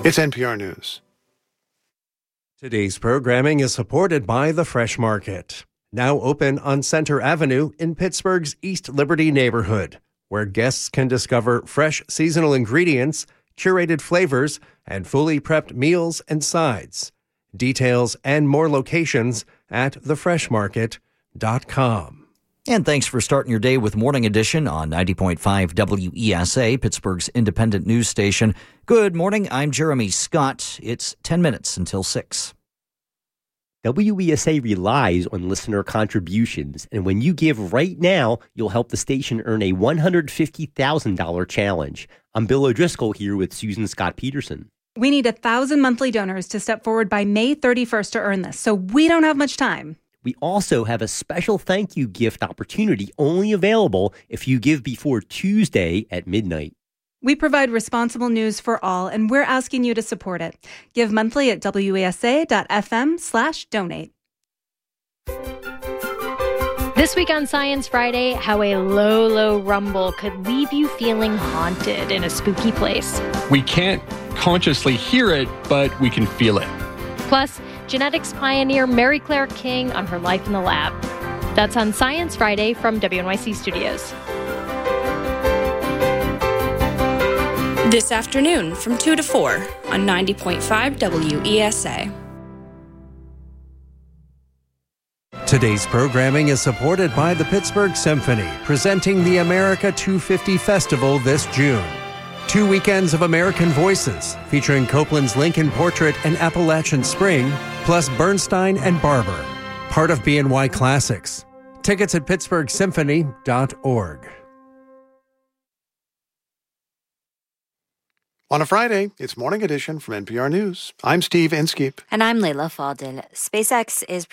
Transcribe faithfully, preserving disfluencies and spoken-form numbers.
It's N P R News. Today's programming is supported by The Fresh Market, now open on Center Avenue in Pittsburgh's East Liberty neighborhood, where guests can discover fresh seasonal ingredients, curated flavors, and fully prepped meals and sides. Details and more locations at the fresh market dot com. And thanks for starting your day with Morning Edition on ninety point five W E S A, Pittsburgh's independent news station. Good morning, I'm Jeremy Scott. It's ten minutes until six. W E S A relies on listener contributions, and when you give right now, you'll help the station earn a one hundred fifty thousand dollars challenge. I'm Bill O'Driscoll here with Susan Scott Peterson. We need a thousand monthly donors to step forward by May thirty-first to earn this, so we don't have much time. We also have a special thank you gift opportunity only available if you give before Tuesday at midnight. We provide responsible news for all, and we're asking you to support it. Give monthly at W E S A dot F M slash donate. This week on Science Friday, how a low, low rumble could leave you feeling haunted in a spooky place. We can't consciously hear it, but we can feel it. Plus, genetics pioneer Mary Claire King on her life in the lab. That's on Science Friday from W N Y C Studios. This afternoon from two to four on ninety point five W E S A. Today's programming is supported by the Pittsburgh Symphony, presenting the America two fifty Festival this June. Two weekends of American voices, featuring Copeland's Lincoln Portrait and Appalachian Spring, plus Bernstein and Barber, part of B N Y Classics. Tickets at pittsburgh symphony dot org. On a Friday, it's Morning Edition from N P R News. I'm Steve Inskeep. And I'm Layla Fadil. SpaceX is